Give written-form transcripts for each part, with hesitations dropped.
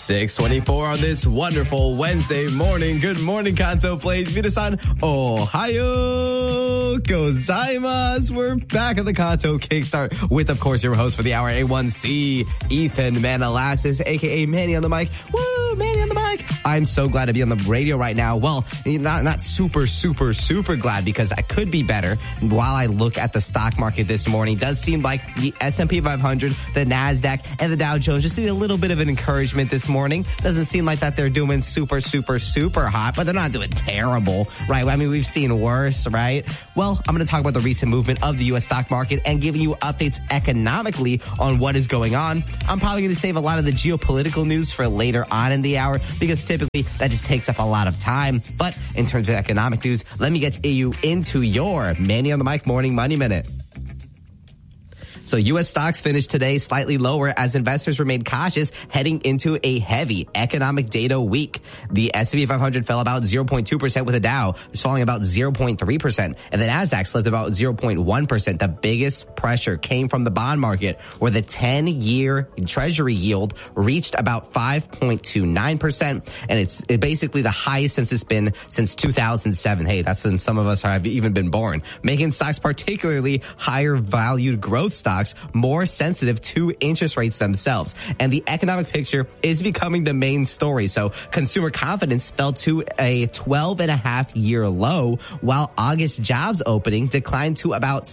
6:24 on this wonderful Wednesday morning. Good morning, Kanto Plays. Minasan, ohayo gozaimasu. We're back at the Kanto Kickstart with, of course, your host for the hour, A1C, Ethan Manalassis, a.k.a. Manny on the mic. Woo, Manny on the mic. I'm so glad to be on the radio right now. Well, not super glad, because I could be better. While I look at the stock market this morning, it does seem like the S&P 500, the NASDAQ, and the Dow Jones just need a little bit of an encouragement this morning. Doesn't seem like that they're doing super hot, but they're not doing terrible, right? I mean, we've seen worse, right? Well, I'm going to talk about the recent movement of the U.S. stock market and giving you updates economically on what is going on. I'm probably going to save a lot of the geopolitical news for later on in the hour, because typically that just takes up a lot of time. But in terms of economic news, let me get you into your Manny on the Mic Morning Money Minute. So U.S. stocks finished today slightly lower as investors remained cautious heading into a heavy economic data week. The S&P 500 fell about 0.2%, with the Dow falling about 0.3%, and the NASDAQ slipped about 0.1%. The biggest pressure came from the bond market, where the 10-year Treasury yield reached about 5.29%, and it's basically the highest since it's been since 2007. Hey, that's when some of us have even been born, making stocks, particularly higher valued growth stocks, more sensitive to interest rates themselves. And the economic picture is becoming the main story. So consumer confidence fell to a 12.5-year low, while August jobs opening declined to about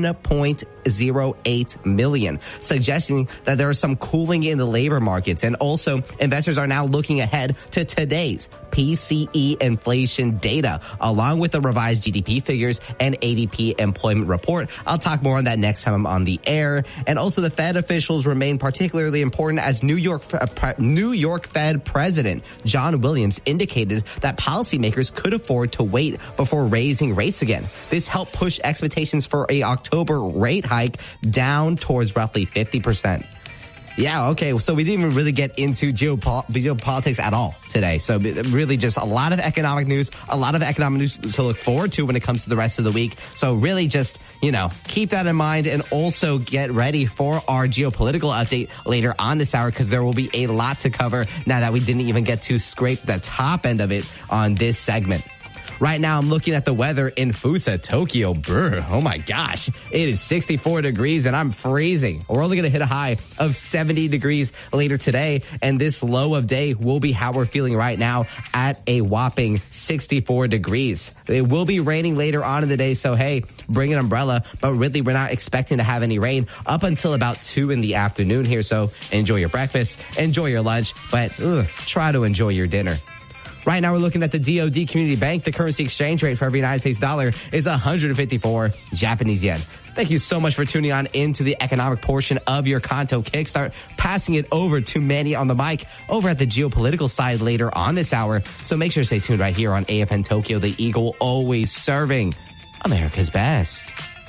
7.08 million, suggesting that there is some cooling in the labor markets. And also, investors are now looking ahead to today's PCE inflation data, along with the revised GDP figures and ADP employment report. I'll talk more on that next time I'm on the air. And also, the Fed officials remain particularly important, as New York Fed President John Williams indicated that policymakers could afford to wait before raising rates again. This helped push expectations for a October rate hike down towards roughly 50%. Yeah, okay, so we didn't even really get into geopolitics at all today. So really just a lot of economic news to look forward to when it comes to the rest of the week. So really just, keep that in mind, and also get ready for our geopolitical update later on this hour, because there will be a lot to cover now that we didn't even get to scrape the top end of it on this segment. Right now, I'm looking at the weather in Fusa, Tokyo. Brr, oh my gosh. It is 64 degrees and I'm freezing. We're only going to hit a high of 70 degrees later today. And this low of day will be how we're feeling right now at a whopping 64 degrees. It will be raining later on in the day. So, hey, bring an umbrella. But really, we're not expecting to have any rain up until about 2 in the afternoon here. So enjoy your breakfast, enjoy your lunch, but try to enjoy your dinner. Right now, we're looking at the DOD Community Bank. The currency exchange rate for every United States dollar is 154 Japanese yen. Thank you so much for tuning on into the economic portion of your Kanto Kickstart. Passing it over to Manny on the mic over at the geopolitical side later on this hour. So make sure to stay tuned right here on AFN Tokyo, the Eagle, always serving America's best.